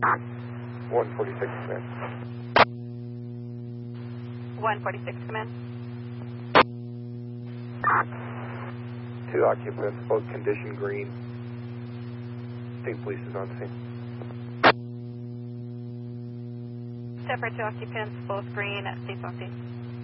146, come in. 146, come in. 2 occupants, both condition green. State police is on scene. Separate 2 occupants, both green, state's on scene.